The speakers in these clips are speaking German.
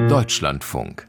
Deutschlandfunk.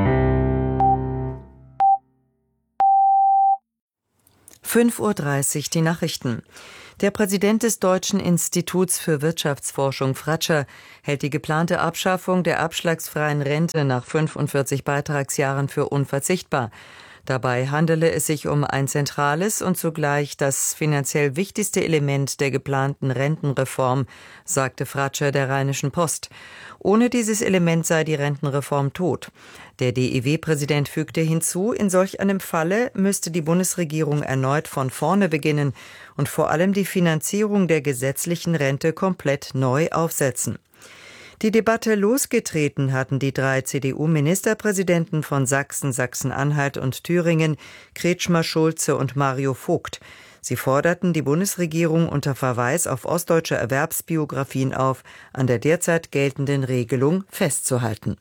5:30 Uhr die Nachrichten. Der Präsident des Deutschen Instituts für Wirtschaftsforschung, Fratscher, hält die geplante Abschaffung der abschlagsfreien Rente nach 45 Beitragsjahren für unverzichtbar. Dabei handele es sich um ein zentrales und zugleich das finanziell wichtigste Element der geplanten Rentenreform, sagte Fratscher der Rheinischen Post. Ohne dieses Element sei die Rentenreform tot. Der DIW-Präsident fügte hinzu, in solch einem Falle müsste die Bundesregierung erneut von vorne beginnen und vor allem die Finanzierung der gesetzlichen Rente komplett neu aufsetzen. Die Debatte losgetreten hatten die 3 CDU-Ministerpräsidenten von Sachsen, Sachsen-Anhalt und Thüringen, Kretschmer, Schulze und Mario Vogt. Sie forderten die Bundesregierung unter Verweis auf ostdeutsche Erwerbsbiografien auf, an der derzeit geltenden Regelung festzuhalten.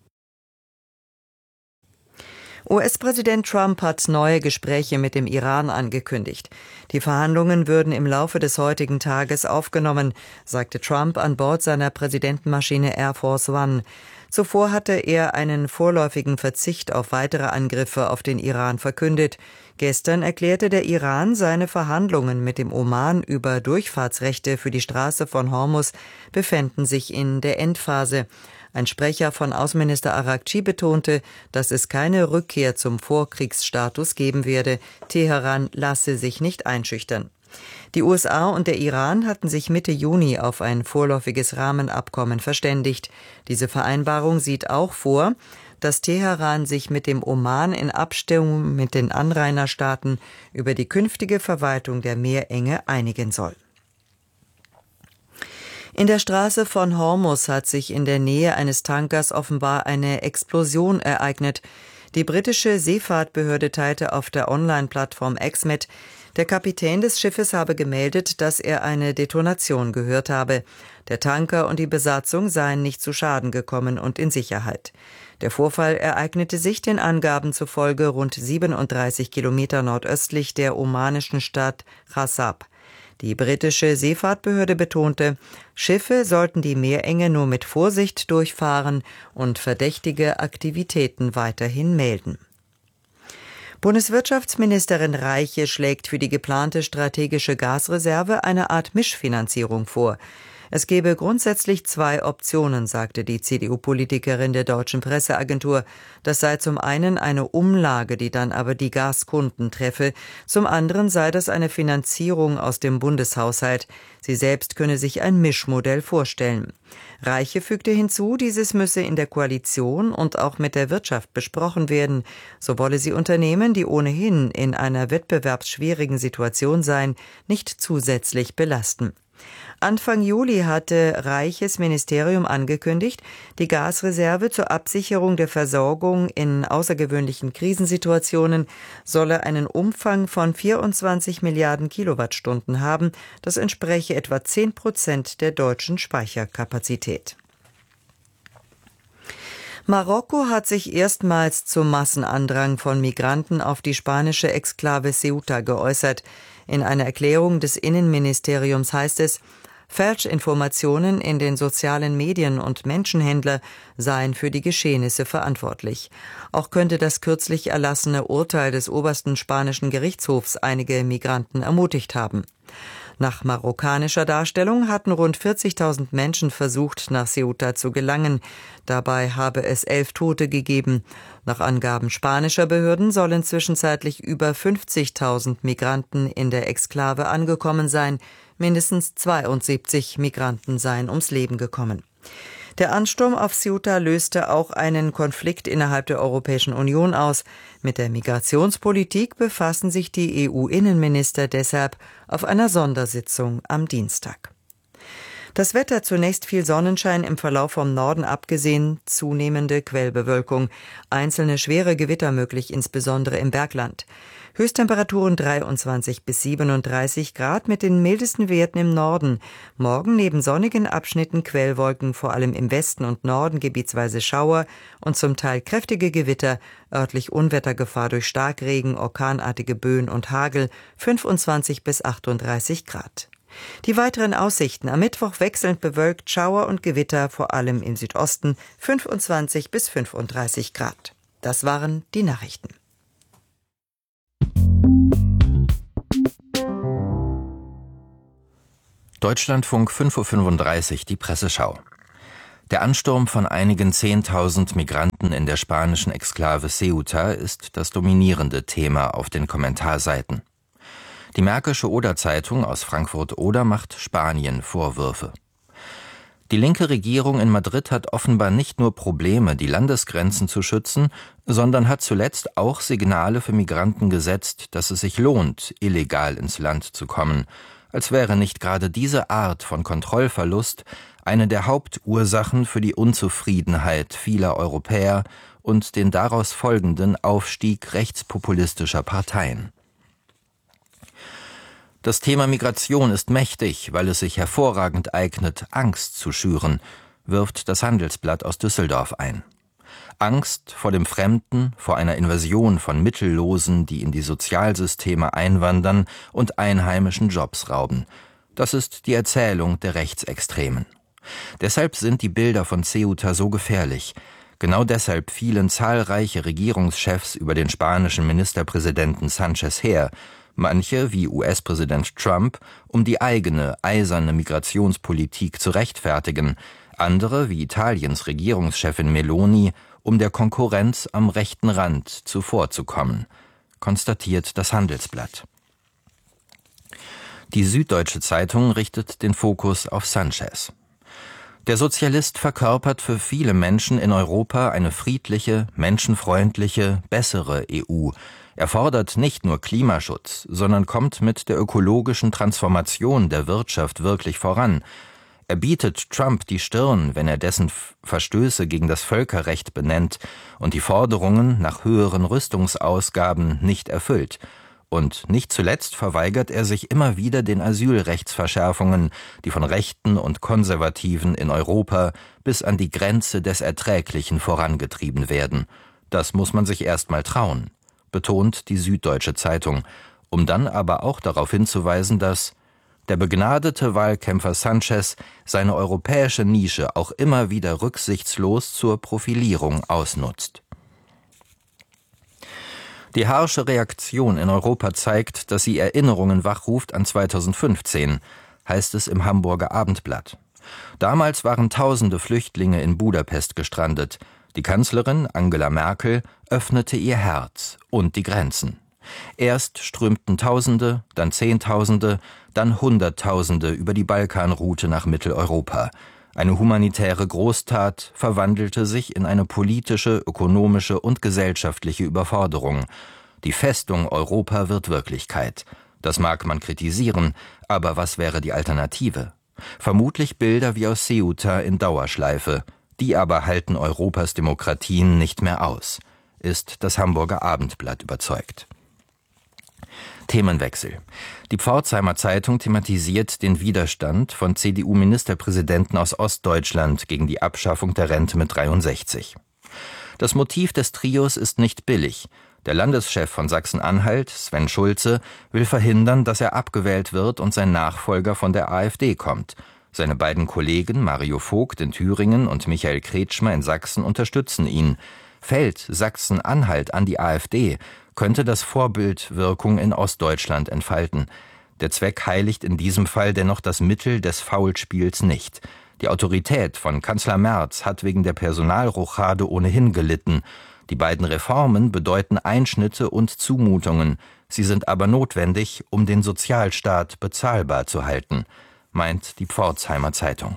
US-Präsident Trump hat neue Gespräche mit dem Iran angekündigt. Die Verhandlungen würden im Laufe des heutigen Tages aufgenommen, sagte Trump an Bord seiner Präsidentenmaschine Air Force One. Zuvor hatte er einen vorläufigen Verzicht auf weitere Angriffe auf den Iran verkündet. Gestern erklärte der Iran, seine Verhandlungen mit dem Oman über Durchfahrtsrechte für die Straße von Hormuz befänden sich in der Endphase. Ein Sprecher von Außenminister Araghchi betonte, dass es keine Rückkehr zum Vorkriegsstatus geben werde. Teheran lasse sich nicht einschüchtern. Die USA und der Iran hatten sich Mitte Juni auf ein vorläufiges Rahmenabkommen verständigt. Diese Vereinbarung sieht auch vor, dass Teheran sich mit dem Oman in Abstimmung mit den Anrainerstaaten über die künftige Verwaltung der Meerenge einigen soll. In der Straße von Hormuz hat sich in der Nähe eines Tankers offenbar eine Explosion ereignet. Die britische Seefahrtbehörde teilte auf der Online-Plattform X mit, der Kapitän des Schiffes habe gemeldet, dass er eine Detonation gehört habe. Der Tanker und die Besatzung seien nicht zu Schaden gekommen und in Sicherheit. Der Vorfall ereignete sich den Angaben zufolge rund 37 Kilometer nordöstlich der omanischen Stadt Chassab. Die britische Seefahrtbehörde betonte, Schiffe sollten die Meerenge nur mit Vorsicht durchfahren und verdächtige Aktivitäten weiterhin melden. Bundeswirtschaftsministerin Reiche schlägt für die geplante strategische Gasreserve eine Art Mischfinanzierung vor. Es gebe grundsätzlich 2 Optionen, sagte die CDU-Politikerin der Deutschen Presseagentur. Das sei zum einen eine Umlage, die dann aber die Gaskunden treffe. Zum anderen sei das eine Finanzierung aus dem Bundeshaushalt. Sie selbst könne sich ein Mischmodell vorstellen. Reiche fügte hinzu, dieses müsse in der Koalition und auch mit der Wirtschaft besprochen werden. So wolle sie Unternehmen, die ohnehin in einer wettbewerbsschwierigen Situation seien, nicht zusätzlich belasten. Anfang Juli hatte Reiches Ministerium angekündigt, die Gasreserve zur Absicherung der Versorgung in außergewöhnlichen Krisensituationen solle einen Umfang von 24 Milliarden Kilowattstunden haben. Das entspräche etwa 10% der deutschen Speicherkapazität. Marokko hat sich erstmals zum Massenandrang von Migranten auf die spanische Exklave Ceuta geäußert. In einer Erklärung des Innenministeriums heißt es, Falschinformationen in den sozialen Medien und Menschenhändler seien für die Geschehnisse verantwortlich. Auch könnte das kürzlich erlassene Urteil des obersten spanischen Gerichtshofs einige Migranten ermutigt haben. Nach marokkanischer Darstellung hatten rund 40.000 Menschen versucht, nach Ceuta zu gelangen. Dabei habe es 11 Tote gegeben. Nach Angaben spanischer Behörden sollen zwischenzeitlich über 50.000 Migranten in der Exklave angekommen sein. Mindestens 72 Migranten seien ums Leben gekommen. Der Ansturm auf Ceuta löste auch einen Konflikt innerhalb der Europäischen Union aus. Mit der Migrationspolitik befassen sich die EU-Innenminister deshalb auf einer Sondersitzung am Dienstag. Das Wetter: zunächst viel Sonnenschein, im Verlauf vom Norden abgesehen zunehmende Quellbewölkung. Einzelne schwere Gewitter möglich, insbesondere im Bergland. Höchsttemperaturen 23 bis 37 Grad mit den mildesten Werten im Norden. Morgen neben sonnigen Abschnitten Quellwolken, vor allem im Westen und Norden gebietsweise Schauer und zum Teil kräftige Gewitter, örtlich Unwettergefahr durch Starkregen, orkanartige Böen und Hagel, 25 bis 38 Grad. Die weiteren Aussichten: am Mittwoch wechselnd bewölkt, Schauer und Gewitter, vor allem im Südosten, 25 bis 35 Grad. Das waren die Nachrichten. Deutschlandfunk 5:35 Uhr, die Presseschau. Der Ansturm von einigen 10.000 Migranten in der spanischen Exklave Ceuta ist das dominierende Thema auf den Kommentarseiten. Die Märkische Oder-Zeitung aus Frankfurt-Oder macht Spanien Vorwürfe. Die linke Regierung in Madrid hat offenbar nicht nur Probleme, die Landesgrenzen zu schützen, sondern hat zuletzt auch Signale für Migranten gesetzt, dass es sich lohnt, illegal ins Land zu kommen, als wäre nicht gerade diese Art von Kontrollverlust eine der Hauptursachen für die Unzufriedenheit vieler Europäer und den daraus folgenden Aufstieg rechtspopulistischer Parteien. Das Thema Migration ist mächtig, weil es sich hervorragend eignet, Angst zu schüren, wirft das Handelsblatt aus Düsseldorf ein. Angst vor dem Fremden, vor einer Invasion von Mittellosen, die in die Sozialsysteme einwandern und einheimischen Jobs rauben. Das ist die Erzählung der Rechtsextremen. Deshalb sind die Bilder von Ceuta so gefährlich. Genau deshalb fielen zahlreiche Regierungschefs über den spanischen Ministerpräsidenten Sánchez her, manche, wie US-Präsident Trump, um die eigene eiserne Migrationspolitik zu rechtfertigen, andere, wie Italiens Regierungschefin Meloni, um der Konkurrenz am rechten Rand zuvorzukommen, konstatiert das Handelsblatt. Die Süddeutsche Zeitung richtet den Fokus auf Sánchez. Der Sozialist verkörpert für viele Menschen in Europa eine friedliche, menschenfreundliche, bessere EU. Er fordert nicht nur Klimaschutz, sondern kommt mit der ökologischen Transformation der Wirtschaft wirklich voran. Er bietet Trump die Stirn, wenn er dessen Verstöße gegen das Völkerrecht benennt und die Forderungen nach höheren Rüstungsausgaben nicht erfüllt. Und nicht zuletzt verweigert er sich immer wieder den Asylrechtsverschärfungen, die von Rechten und Konservativen in Europa bis an die Grenze des Erträglichen vorangetrieben werden. Das muss man sich erst mal trauen, betont die Süddeutsche Zeitung, um dann aber auch darauf hinzuweisen, dass der begnadete Wahlkämpfer Sánchez seine europäische Nische auch immer wieder rücksichtslos zur Profilierung ausnutzt. Die harsche Reaktion in Europa zeigt, dass sie Erinnerungen wachruft an 2015, heißt es im Hamburger Abendblatt. Damals waren tausende Flüchtlinge in Budapest gestrandet. Die Kanzlerin Angela Merkel öffnete ihr Herz und die Grenzen. Erst strömten Tausende, dann Zehntausende, dann Hunderttausende über die Balkanroute nach Mitteleuropa. Eine humanitäre Großtat verwandelte sich in eine politische, ökonomische und gesellschaftliche Überforderung. Die Festung Europa wird Wirklichkeit. Das mag man kritisieren, aber was wäre die Alternative? Vermutlich Bilder wie aus Ceuta in Dauerschleife. Die aber halten Europas Demokratien nicht mehr aus, ist das Hamburger Abendblatt überzeugt. Themenwechsel. Die Pforzheimer Zeitung thematisiert den Widerstand von CDU-Ministerpräsidenten aus Ostdeutschland gegen die Abschaffung der Rente mit 63. Das Motiv des Trios ist nicht billig. Der Landeschef von Sachsen-Anhalt, Sven Schulze, will verhindern, dass er abgewählt wird und sein Nachfolger von der AfD kommt. Seine beiden Kollegen Mario Vogt in Thüringen und Michael Kretschmer in Sachsen unterstützen ihn. Fällt Sachsen-Anhalt an die AfD, könnte das Vorbildwirkung in Ostdeutschland entfalten. Der Zweck heiligt in diesem Fall dennoch das Mittel des Faulspiels nicht. Die Autorität von Kanzler Merz hat wegen der Personalrochade ohnehin gelitten. Die beiden Reformen bedeuten Einschnitte und Zumutungen. Sie sind aber notwendig, um den Sozialstaat bezahlbar zu halten, meint die Pforzheimer Zeitung.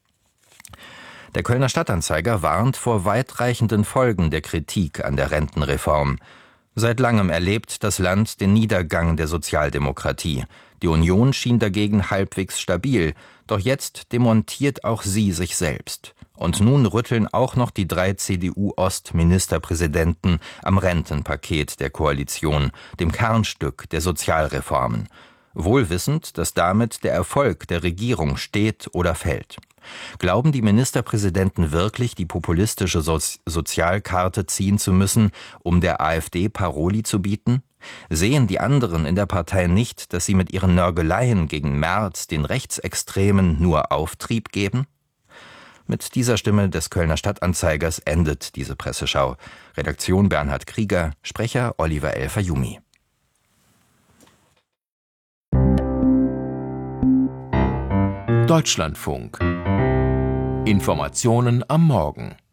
Der Kölner Stadtanzeiger warnt vor weitreichenden Folgen der Kritik an der Rentenreform. Seit langem erlebt das Land den Niedergang der Sozialdemokratie. Die Union schien dagegen halbwegs stabil, doch jetzt demontiert auch sie sich selbst. Und nun rütteln auch noch die 3 CDU-Ost-Ministerpräsidenten am Rentenpaket der Koalition, dem Kernstück der Sozialreformen. Wohl wissend, dass damit der Erfolg der Regierung steht oder fällt. Glauben die Ministerpräsidenten wirklich, die populistische Sozialkarte ziehen zu müssen, um der AfD Paroli zu bieten? Sehen die anderen in der Partei nicht, dass sie mit ihren Nörgeleien gegen Merz den Rechtsextremen nur Auftrieb geben? Mit dieser Stimme des Kölner Stadtanzeigers endet diese Presseschau. Redaktion Bernhard Krieger, Sprecher Oliver El-Fayumi. Deutschlandfunk. Informationen am Morgen.